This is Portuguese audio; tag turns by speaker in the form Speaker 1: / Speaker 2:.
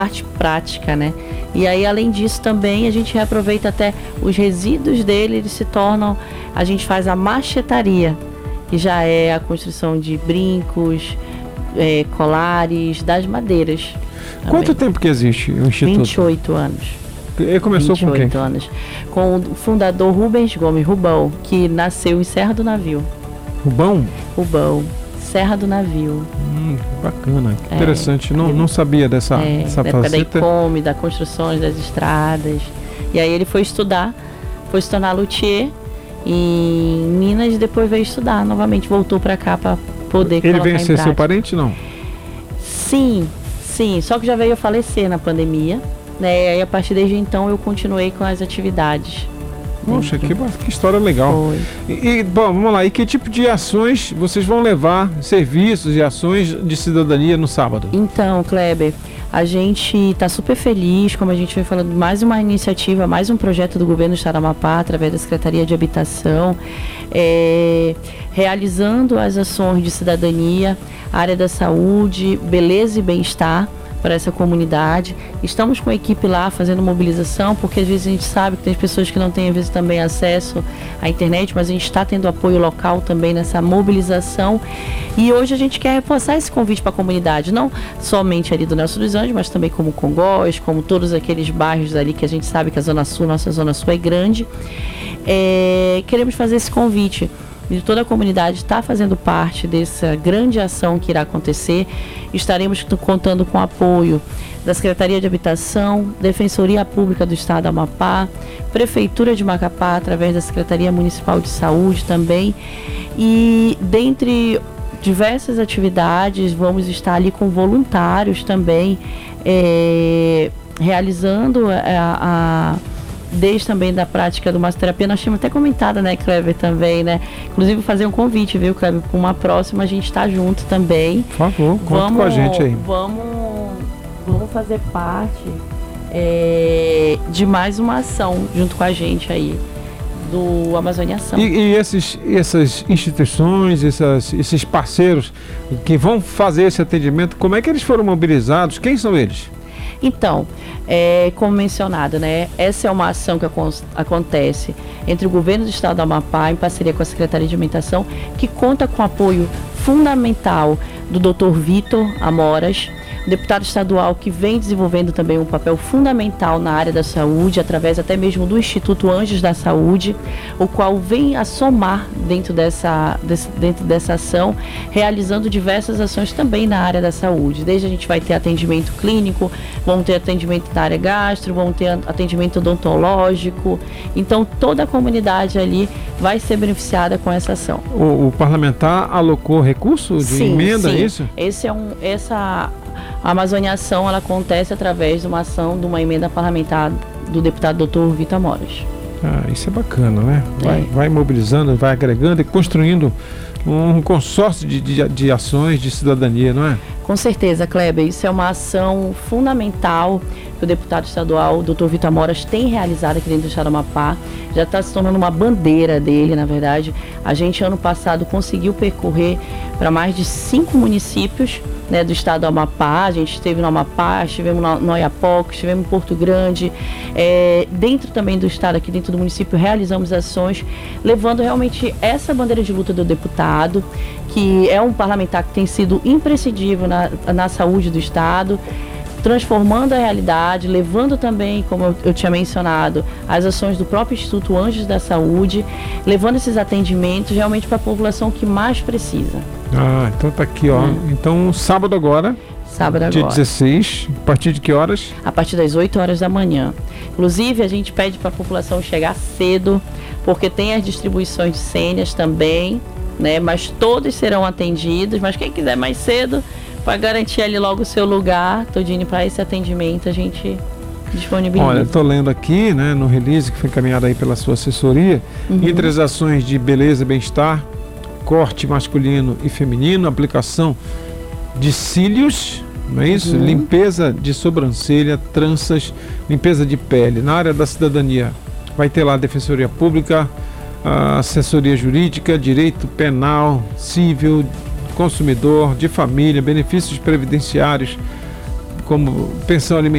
Speaker 1: parte prática, né? E aí, além disso, também a gente reaproveita até os resíduos dele, eles se tornam, a gente faz a machetaria, que já é a construção de brincos, colares, das madeiras.
Speaker 2: Quanto tempo que existe o Instituto?
Speaker 1: 28 anos.
Speaker 2: Ele começou com quem?
Speaker 1: 28 anos. Com o fundador Rubens Gomes, Rubão, que nasceu em Serra do Navio.
Speaker 2: Rubão?
Speaker 1: Rubão, Serra do Navio.
Speaker 2: Bacana, que interessante. Não sabia dessa
Speaker 1: época da ICOM, da construção das estradas. E aí ele foi estudar, foi se tornar luthier em Minas e depois veio estudar novamente, voltou para cá para poder colocar em prática.
Speaker 2: Ele veio ser seu parente, não?
Speaker 1: Sim, só que já veio a falecer na pandemia, né? E aí a partir desde então eu continuei com as atividades.
Speaker 2: Poxa, que história legal. Bom, vamos lá. E que tipo de ações vocês vão levar, serviços e ações de cidadania no sábado?
Speaker 1: Então, Kleber, a gente está super feliz, como a gente vem falando, mais uma iniciativa, mais um projeto do governo do Estado do Amapá, através da Secretaria de Habitação, realizando as ações de cidadania, área da saúde, beleza e bem-estar para essa comunidade. Estamos com a equipe lá fazendo mobilização, porque às vezes a gente sabe que tem pessoas que não têm às vezes também acesso à internet, mas a gente está tendo apoio local também nessa mobilização. E hoje a gente quer reforçar esse convite para a comunidade, não somente ali do Nelson dos Anjos, mas também como Congós, como todos aqueles bairros ali que a gente sabe que a Zona Sul, nossa Zona Sul é grande. Queremos fazer esse convite de toda a comunidade está fazendo parte dessa grande ação que irá acontecer. Estaremos contando com o apoio da Secretaria de Habitação, Defensoria Pública do Estado do Amapá, Prefeitura de Macapá, através da Secretaria Municipal de Saúde também. E dentre diversas atividades, vamos estar ali com voluntários também, realizando desde também da prática do massoterapia. Nós tínhamos até comentado, né, Kleber, também, né? Inclusive fazer um convite, viu, Kleber? Para uma próxima a gente está junto também.
Speaker 2: Por favor, conta com a gente aí.
Speaker 1: Vamos fazer parte de mais uma ação junto com a gente aí, do Amazônia Ação.
Speaker 2: E essas instituições, esses parceiros que vão fazer esse atendimento, como é que eles foram mobilizados? Quem são eles?
Speaker 1: Então, como mencionado, né, essa é uma ação que acontece entre o governo do Estado do Amapá, em parceria com a Secretaria de Alimentação, que conta com apoio fundamental do Dr. Vitor Amoras, deputado estadual que vem desenvolvendo também um papel fundamental na área da saúde, através até mesmo do Instituto Anjos da Saúde, o qual vem a somar dentro dessa ação, realizando diversas ações também na área da saúde. Desde a gente vai ter atendimento clínico, vamos ter atendimento da área gastro, vamos ter atendimento odontológico. Então toda a comunidade ali vai ser beneficiada com essa ação.
Speaker 2: O parlamentar alocou recurso de emenda,
Speaker 1: sim.
Speaker 2: Isso?
Speaker 1: A Amazônia Ação, ela acontece através de uma ação, de uma emenda parlamentar do deputado Dr. Vitor Amoras.
Speaker 2: Isso é bacana, né? Vai mobilizando, vai agregando e construindo um consórcio de ações de cidadania, não é?
Speaker 1: Com certeza, Kleber, isso é uma ação fundamental que o deputado estadual, Dr. Vitor Amoras, tem realizado aqui dentro do Estado do Amapá. Já está se tornando uma bandeira dele, na verdade. A gente, ano passado, conseguiu percorrer para mais de 5 municípios, né, do Estado do Amapá. A gente esteve no Amapá, estivemos no Oiapoque, estivemos em Porto Grande. Dentro também do Estado, aqui dentro do município, realizamos ações, levando realmente essa bandeira de luta do deputado, que é um parlamentar que tem sido imprescindível na saúde do Estado, transformando a realidade, levando também, como eu tinha mencionado, as ações do próprio Instituto Anjos da Saúde, levando esses atendimentos realmente para a população que mais precisa.
Speaker 2: Então tá aqui, ó. Então, sábado agora. Dia 16, a partir de que horas?
Speaker 1: A partir das 8 horas da manhã. Inclusive, a gente pede para a população chegar cedo, porque tem as distribuições de senhas também, né? Mas todos serão atendidos, mas quem quiser mais cedo, para garantir ali logo o seu lugar, Todinho, para esse atendimento a gente disponibiliza.
Speaker 2: Olha, estou lendo aqui, né, no release que foi encaminhado aí pela sua assessoria, entre as ações de beleza e bem-estar, corte masculino e feminino, aplicação de cílios, não é isso? Limpeza de sobrancelha, tranças, limpeza de pele. Na área da cidadania vai ter lá a Defensoria Pública, a assessoria jurídica, direito penal, civil, consumidor, de família, benefícios previdenciários, como pensão alimentícia,